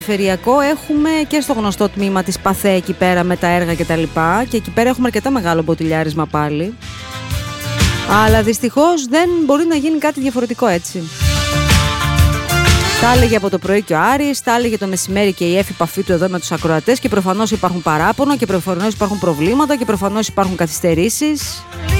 Περιφερειακό έχουμε και στο γνωστό τμήμα της ΠΑΘΕ εκεί πέρα με τα έργα και τα λοιπά, και εκεί πέρα έχουμε αρκετά μεγάλο μποτιλιάρισμα πάλι. Αλλά δυστυχώς δεν μπορεί να γίνει κάτι διαφορετικό έτσι. Τα έλεγε από το πρωί και ο Άρης, τα έλεγε το μεσημέρι και η Εφη Παφίτου εδώ με τους ακροατές, και προφανώς υπάρχουν παράπονα και προφανώς υπάρχουν προβλήματα και προφανώς υπάρχουν καθυστερήσεις.